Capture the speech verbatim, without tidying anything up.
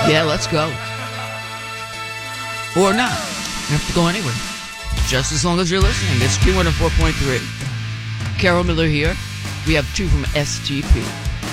Yeah, let's go. Or not. You have to go anywhere. Just as long as you're listening. It's Q one oh four point three. Carol Miller here. We have two from S T P.